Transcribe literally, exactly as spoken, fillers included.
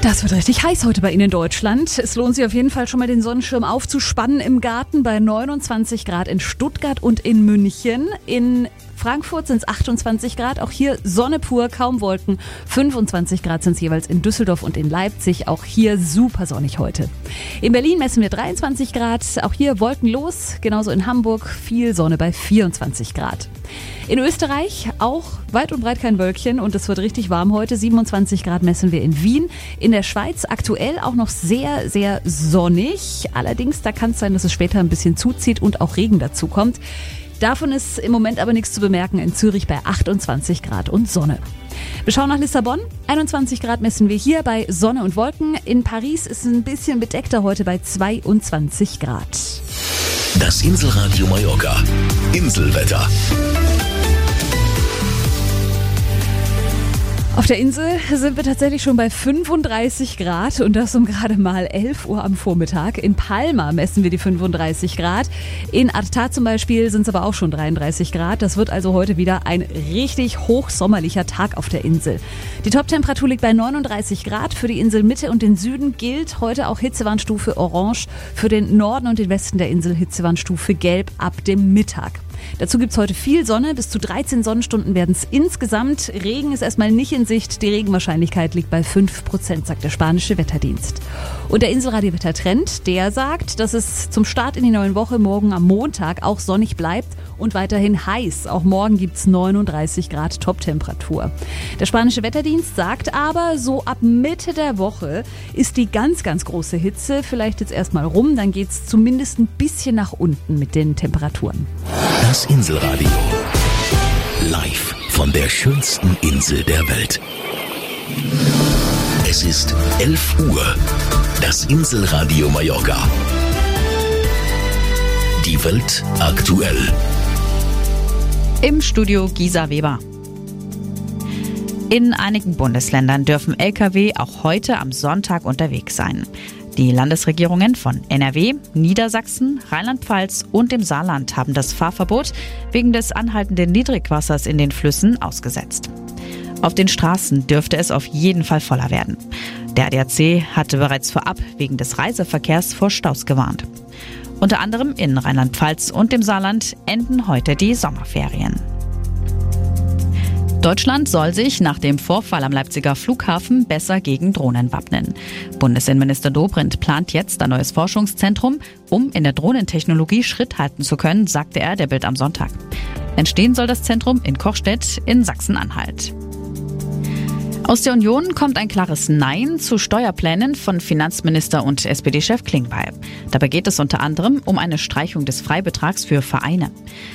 Das wird richtig heiß heute bei Ihnen in Deutschland. Es lohnt sich auf jeden Fall schon mal den Sonnenschirm aufzuspannen im Garten bei neunundzwanzig Grad in Stuttgart und in München. In Frankfurt sind es achtundzwanzig Grad, auch hier Sonne pur, kaum Wolken. fünfundzwanzig Grad sind es jeweils in Düsseldorf und in Leipzig, auch hier super sonnig heute. In Berlin messen wir dreiundzwanzig Grad, auch hier wolkenlos, genauso in Hamburg viel Sonne bei vierundzwanzig Grad. In Österreich auch weit und breit kein Wölkchen und es wird richtig warm heute, siebenundzwanzig Grad messen wir in Wien. In der Schweiz aktuell auch noch sehr, sehr sonnig, allerdings da kann es sein, dass es später ein bisschen zuzieht und auch Regen dazu kommt. Davon ist im Moment aber nichts zu bemerken. In Zürich bei achtundzwanzig Grad und Sonne. Wir schauen nach Lissabon. einundzwanzig Grad messen wir hier bei Sonne und Wolken. In Paris ist es ein bisschen bedeckter heute bei zweiundzwanzig Grad. Das Inselradio Mallorca. Inselwetter. Auf der Insel sind wir tatsächlich schon bei fünfunddreißig Grad und das um gerade mal elf Uhr am Vormittag. In Palma messen wir die fünfunddreißig Grad. In Arta zum Beispiel sind es aber auch schon dreiunddreißig Grad. Das wird also heute wieder ein richtig hochsommerlicher Tag auf der Insel. Die Toptemperatur liegt bei neununddreißig Grad. Für die Inselmitte und den Süden gilt heute auch Hitzewarnstufe Orange. Für den Norden und den Westen der Insel Hitzewarnstufe Gelb ab dem Mittag. Dazu gibt es heute viel Sonne, bis zu dreizehn Sonnenstunden werden es insgesamt. Regen ist erstmal nicht in Sicht, die Regenwahrscheinlichkeit liegt bei fünf Prozent, sagt der spanische Wetterdienst. Und der Inselradio-Wettertrend, der sagt, dass es zum Start in die neue Woche morgen am Montag auch sonnig bleibt und weiterhin heiß. Auch morgen gibt es neununddreißig Grad Toptemperatur. Der spanische Wetterdienst sagt aber, so ab Mitte der Woche ist die ganz, ganz große Hitze vielleicht jetzt erstmal rum, dann geht es zumindest ein bisschen nach unten mit den Temperaturen. Das Inselradio. Live von der schönsten Insel der Welt. Es ist elf Uhr. Das Inselradio Mallorca. Die Welt aktuell. Im Studio Gisa Weber. In einigen Bundesländern dürfen L K W auch heute am Sonntag unterwegs sein. Die Landesregierungen von N R W, Niedersachsen, Rheinland-Pfalz und dem Saarland haben das Fahrverbot wegen des anhaltenden Niedrigwassers in den Flüssen ausgesetzt. Auf den Straßen dürfte es auf jeden Fall voller werden. Der A D A C hatte bereits vorab wegen des Reiseverkehrs vor Staus gewarnt. Unter anderem in Rheinland-Pfalz und dem Saarland enden heute die Sommerferien. Deutschland soll sich nach dem Vorfall am Leipziger Flughafen besser gegen Drohnen wappnen. Bundesinnenminister Dobrindt plant jetzt ein neues Forschungszentrum, um in der Drohnentechnologie Schritt halten zu können, sagte er der Bild am Sonntag. Entstehen soll das Zentrum in Kochstedt in Sachsen-Anhalt. Aus der Union kommt ein klares Nein zu Steuerplänen von Finanzminister und S P D-Chef Klingbeil. Dabei geht es unter anderem um eine Streichung des Freibetrags für Vereine.